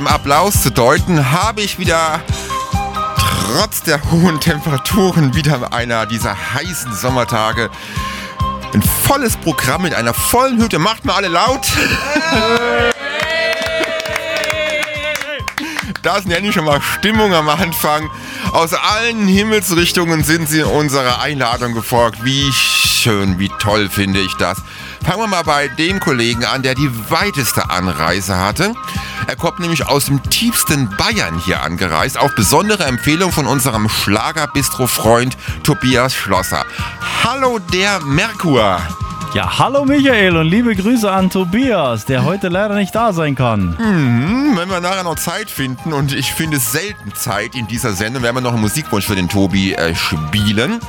dem Applaus zu deuten, habe ich wieder trotz der hohen Temperaturen wieder einer dieser heißen Sommertage ein volles Programm mit einer vollen Hütte. Macht mal alle laut. Da sind ja nicht schon mal Stimmung am Anfang. Aus allen Himmelsrichtungen sind sie unserer Einladung gefolgt. Wie schön, wie toll finde ich das. Fangen wir mal bei dem Kollegen an, der die weiteste Anreise hatte. Er kommt nämlich aus dem tiefsten Bayern hier angereist, auf besondere Empfehlung von unserem Schlager-Bistro-Freund Tobias Schlosser. Hallo der Merkur! Ja, hallo Michael und liebe Grüße an Tobias, der heute leider nicht da sein kann. Wenn wir nachher noch Zeit finden, und ich finde selten Zeit in dieser Sendung, werden wir noch einen Musikwunsch für den Tobi spielen.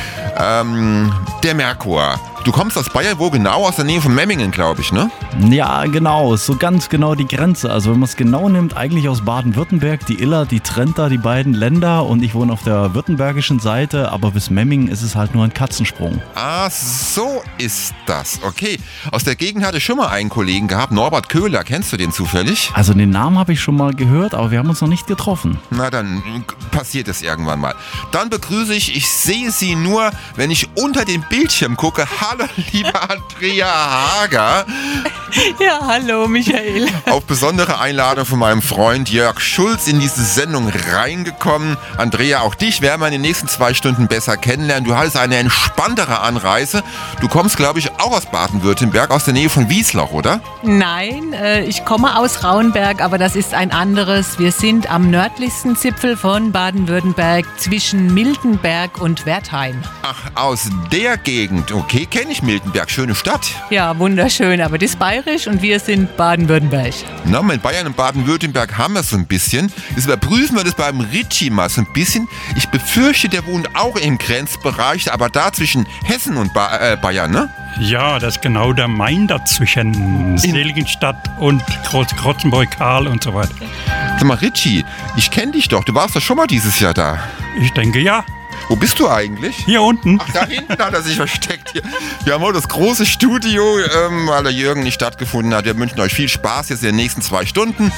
Der Merkur. Du kommst aus Bayern, wo genau? Aus der Nähe von Memmingen, glaube ich, ne? Ja, genau, so ganz genau die Grenze. Also wenn man es genau nimmt, eigentlich aus Baden-Württemberg, die Iller, die trennt da die beiden Länder und ich wohne auf der württembergischen Seite, aber bis Memmingen ist es halt nur ein Katzensprung. Ah, so ist das. Okay, aus der Gegend hatte ich schon mal einen Kollegen gehabt, Norbert Köhler. Kennst du den zufällig? Also den Namen habe ich schon mal gehört, aber wir haben uns noch nicht getroffen. Na, dann passiert es irgendwann mal. Dann begrüße ich sehe sie nur, wenn ich unter den Bildschirm gucke. Hallo, liebe Andrea Hager. Ja, hallo Michael. Auf besondere Einladung von meinem Freund Jörg Schulz in diese Sendung reingekommen. Andrea, auch dich werden wir in den nächsten 2 Stunden besser kennenlernen. Du hattest eine entspanntere Anreise. Du kommst, glaube ich, auch aus Baden-Württemberg, aus der Nähe von Wiesloch, oder? Nein, ich komme aus Rauenberg, aber das ist ein anderes. Wir sind am nördlichsten Zipfel von Baden-Württemberg zwischen Miltenberg und Wertheim. Ach, aus der Gegend. Okay, kenne ich Miltenberg. Schöne Stadt. Ja, wunderschön, aber das ist bayerisch und wir sind Baden-Württemberg. Na, mit Bayern und Baden-Württemberg haben wir es so ein bisschen. Jetzt überprüfen wir das beim Ritchie mal so ein bisschen. Ich befürchte, der wohnt auch im Grenzbereich, aber da zwischen Hessen und Bayern, ne? Ja, das ist genau der Main dazwischen. Seligenstadt und Krotzenburg-Karl und so weiter. Sag mal, Ritchie, ich kenne dich doch. Du warst doch schon mal dieses Jahr da. Ich denke, ja. Wo bist du eigentlich? Hier unten. Ach, da hinten hat er sich versteckt. Hier. Wir haben heute das große Studio, weil der Jürgen nicht stattgefunden hat. Wir wünschen euch viel Spaß jetzt in den nächsten 2 Stunden.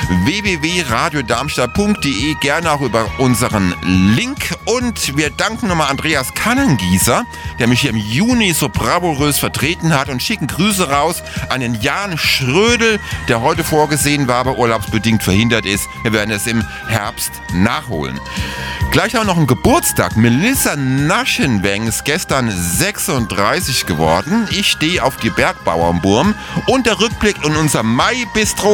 www.radiodarmstadt.de, gerne auch über unseren Link. Und wir danken nochmal Andreas Kannengießer, der mich hier im Juni so bravourös vertreten hat, und schicken Grüße raus an den Jan Schrödel, der heute vorgesehen war, aber urlaubsbedingt verhindert ist. Wir werden es im Herbst nachholen. Gleich haben wir noch einen Geburtstag. Melissa Naschenweng ist gestern 36 geworden. Ich stehe auf die Bergbauernburm. Und der Rückblick in unser Mai-Bistro.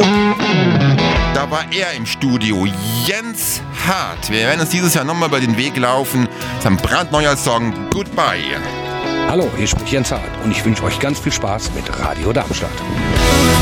Da war er im Studio, Jens Hart. Wir werden uns dieses Jahr nochmal über den Weg laufen. Sein brandneuer Song Goodbye. Hallo, hier spricht Jens Hart und ich wünsche euch ganz viel Spaß mit Radio Darmstadt.